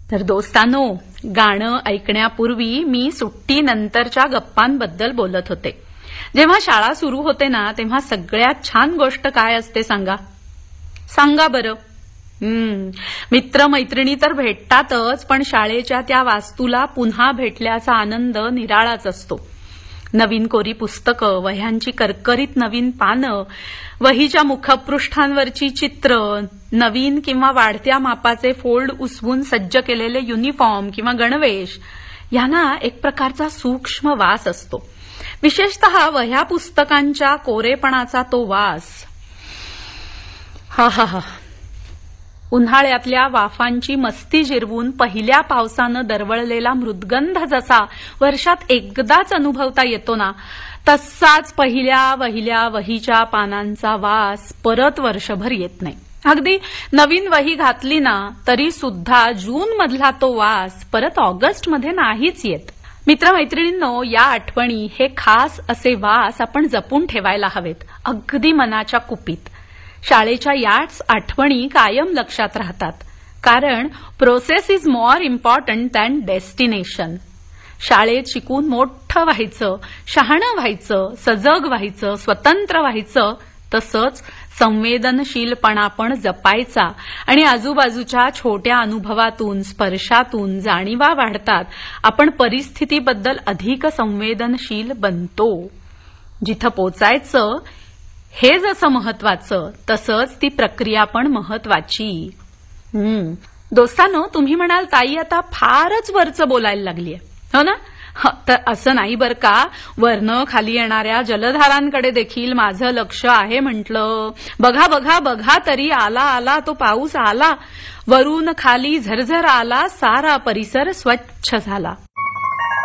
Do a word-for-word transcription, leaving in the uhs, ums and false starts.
तर दोस्तानो, गाणं ऐकण्यापूर्वी मी सुट्टीनंतरच्या गप्पांबद्दल बोलत होते. जेव्हा शाळा सुरू होते ना, तेव्हा सगळ्यात छान गोष्ट काय असते सांगा सांगा बरं. हम्म मित्रमैत्रिणी तर भेटतातच, पण शाळेच्या त्या वास्तूला पुन्हा भेटल्याचा आनंद निराळाच असतो. नवीन कोरी पुस्तकं, वह्यांची करकरीत नवीन पानं, वहीच्या मुखपृष्ठांवरची चित्र, नवीन किंवा वाढत्या मापाचे फोल्ड उसवून सज्ज केलेले युनिफॉर्म किंवा गणवेश, यांना एक प्रकारचा सूक्ष्म वास असतो. विशेषतः वह्या पुस्तकांच्या कोरेपणाचा तो वास. हा हा हा उन्हाळ्यातल्या वाफांची मस्ती जिरवून पहिल्या पावसानं दरवळलेला मृदगंध जसा वर्षात एकदाच अनुभवता येतो ना, तसाच पहिल्या वहिल्या वहीच्या पानांचा वास परत वर्षभर येत नाही. अगदी नवीन वही घातली ना तरी सुद्धा जून मधला तो वास परत ऑगस्टमध्ये नाहीच येत. मित्रमैत्रिणींनो, या आठवणी, हे खास असे वास आपण जपून ठेवायला हवेत, अगदी मनाच्या कुपीत. शाळेच्या याच आठवणी कायम लक्षात राहतात, कारण process is more important than destination. शाळेत शिकून मोठं व्हायचं, शहाणं व्हायचं, सजग व्हायचं, स्वतंत्र व्हायचं, तसंच संवेदनशीलपणा पण जपायचा आणि आजूबाजूच्या छोट्या अनुभवातून, स्पर्शातून जाणीवा वाढतात. आपण परिस्थितीबद्दल अधिक संवेदनशील बनतो. जिथं पोचायचं हे जसं महत्वाचं, तसंच ती प्रक्रिया पण महत्वाची. हम्म दोस्तानो, तुम्ही म्हणाल ताई आता फारच वरचं बोलायला लागलीय, हो ना? तर असं नाही बर का. वरनं खाली येणाऱ्या जलधारांकडे देखील माझं लक्ष आहे म्हटलं. बघा बघा बघा तरी, आला आला तो पाऊस आला, वरून खाली झरझर आला, सारा परिसर स्वच्छ झाला.